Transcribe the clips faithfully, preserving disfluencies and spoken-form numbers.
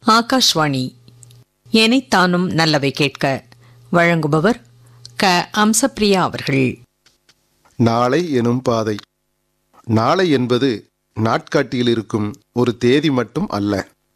ஆகாஷ்வாணி எனைத்தானும் நல்லவை கேட்க வழங்குபவர் க அம்சப்பிரியா அவர்கள். நாளை எனும் பாதை. நாளை என்பது நாட்காட்டியில் இருக்கும் ஒரு தேதி மட்டும் அல்ல.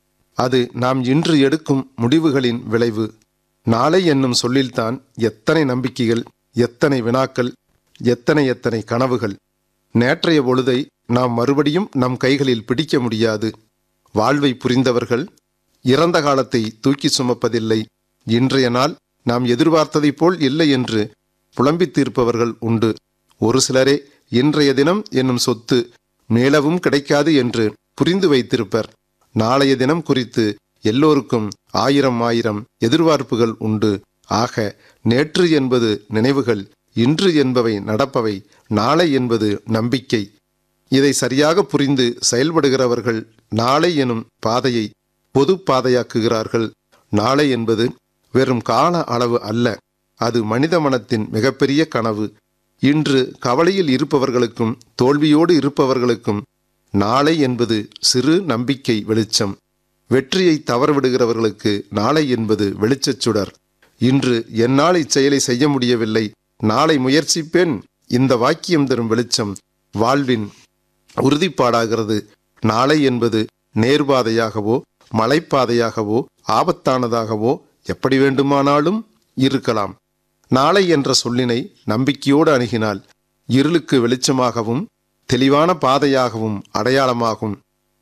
அது நாம் இன்று எடுக்கும் முடிவுகளின் விளைவு. நாளை என்னும் சொல்லில்தான் எத்தனை நம்பிக்கைகள், எத்தனை வினாக்கள், எத்தனை எத்தனை கனவுகள். நேற்றைய பொழுதை நாம் மறுபடியும் நம் கைகளில் பிடிக்க முடியாது. வாழ்வை புரிந்தவர்கள் இறந்த காலத்தை தூக்கி சுமப்பதில்லை. இன்றைய நாள் நாம் எதிர்பார்த்ததைப் போல் இல்லை என்று புலம்பித் தீர்ப்பவர்கள் உண்டு. ஒரு சிலரே இன்றைய தினம் என்னும் சொத்து மேலவும் கிடைக்காது என்று புரிந்து வைத்திருப்பர். நாளைய தினம் குறித்து எல்லோருக்கும் ஆயிரம் ஆயிரம் எதிர்பார்ப்புகள் உண்டு. ஆக நேற்று என்பது நினைவுகள், இன்று என்பவை நடப்பவை, நாளை என்பது நம்பிக்கை. இதை சரியாக புரிந்து செயல்படுகிறவர்கள் நாளை எனும் பாதையை பொது பாதையாக்குகிறார்கள். நாளை என்பது வெறும் கால அளவு அல்ல, அது மனித மனத்தின் மிகப்பெரிய கனவு. இன்று கவலையில் இருப்பவர்களுக்கும் தோல்வியோடு இருப்பவர்களுக்கும் நாளை என்பது சிறு நம்பிக்கை வெளிச்சம். வெற்றியை தவறவிடுகிறவர்களுக்கு நாளை என்பது வெளிச்சச் சுடர். இன்று என்னால் இச்செயலை செய்ய முடியவில்லை, நாளை முயற்சிப்பேன். இந்த வாக்கியம் தரும் வெளிச்சம் வாழ்வின் உறுதிப்பாடாகிறது. நாளை என்பது நேர்பாதையாகவோ மலைப்பாதையாகவோ ஆபத்தானதாகவோ எப்படி வேண்டுமானாலும் இருக்கலாம். நாளை என்ற சொல்லினை நம்பிக்கையோடு அணுகினால் இருளுக்கு வெளிச்சமாகவும் தெளிவான பாதையாகவும் அடையாளமாகும்.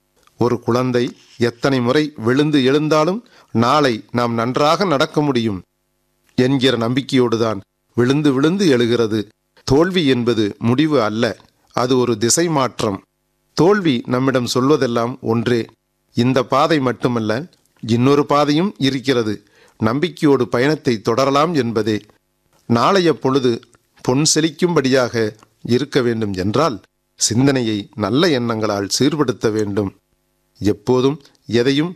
ஒரு குழந்தை எத்தனை முறை விழுந்து எழுந்தாலும் நாளை நாம் நன்றாக நடக்க முடியும் என்கிற நம்பிக்கையோடுதான் விழுந்து விழுந்து எழுகிறது. தோல்வி என்பது முடிவு அல்ல, அது ஒரு திசை மாற்றம். தோல்வி நம்மிடம் சொல்வதெல்லாம் ஒன்றே, இந்த பாதை மட்டுமல்ல, இன்னொரு பாதையும் இருக்கிறது, நம்பிக்கையோடு பயணத்தை தொடரலாம் என்பதே. நாளைய பொழுது பொன் செழிக்கும்படியாக இருக்க வேண்டும் என்றால் சிந்தனையை நல்ல எண்ணங்களால் சீர்படுத்த வேண்டும். எப்போதும் எதையும்